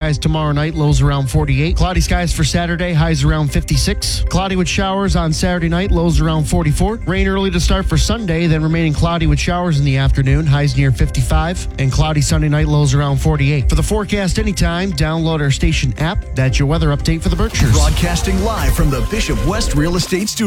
skies tomorrow night, lows around 48. Cloudy skies for Saturday, highs around 56. Cloudy with showers on Saturday night, lows around 44. Rain early to start for Sunday, then remaining cloudy with showers in the afternoon, highs near 55. And cloudy Sunday night, lows around 48. For the forecast anytime, download our station app. That's your weather update for the Berkshires. Broadcasting live from the Bishop West Real Estate Studio.